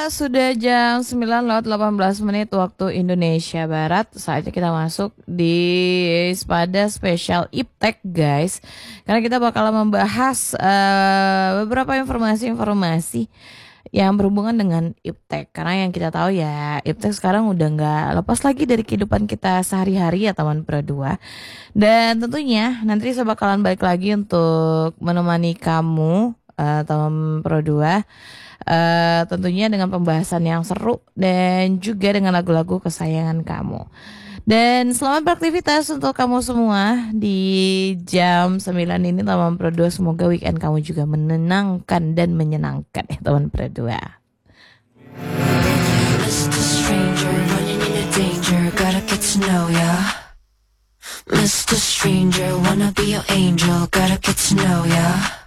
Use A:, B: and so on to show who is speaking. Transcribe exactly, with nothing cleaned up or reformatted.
A: sudah jam sembilan lewat delapan belas menit waktu Indonesia Barat. Saatnya kita masuk di Spada Spesial Iptek guys. Karena kita bakal membahas uh, beberapa informasi-informasi yang berhubungan dengan Iptek. Karena yang kita tahu ya, Iptek sekarang udah nggak lepas lagi dari kehidupan kita sehari-hari ya teman Pro dua. Dan tentunya nanti saya bakalan balik lagi untuk menemani kamu uh, teman Pro dua. Uh, tentunya dengan pembahasan yang seru dan juga dengan lagu-lagu kesayangan kamu. Dan selamat beraktivitas untuk kamu semua di jam sembilan ini teman Pro dua. Semoga weekend kamu juga menenangkan dan menyenangkan ya teman Pro dua.
B: mister Stranger, running into danger, gotta get to know ya. mister Stranger, wanna be your angel, gotta get to know ya.